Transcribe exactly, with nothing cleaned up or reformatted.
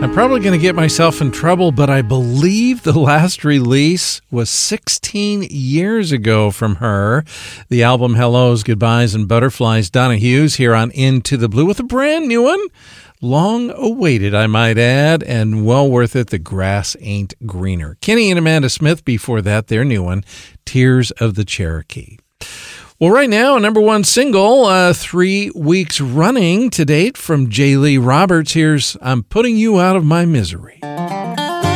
I'm probably going to get myself in trouble, but I believe the last release was sixteen years ago from her. The album Hellos, Goodbyes, and Butterflies. Donna Hughes here on Into the Blue with a brand new one. Long awaited, I might add, and well worth it. The Grass Ain't Greener. Kenny and Amanda Smith before that, their new one, Tears of the Cherokee. Well, right now, a number one single, uh, three weeks running to date from J. Lee Roberts. Here's I'm Putting You Out of My Misery.